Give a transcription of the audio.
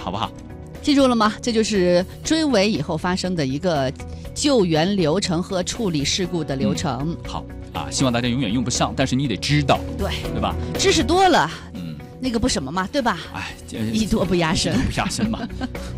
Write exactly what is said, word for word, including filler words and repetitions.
好不好？ 记住了吗？这就是追尾以后发生的一个救援流程和处理事故的流程。 嗯、好啊，希望大家永远用不上，但是你得知道， 对对吧？ 知识多了， 嗯， 那个不什么嘛，对吧？ 哎， 艺多不压身， 不压身嘛。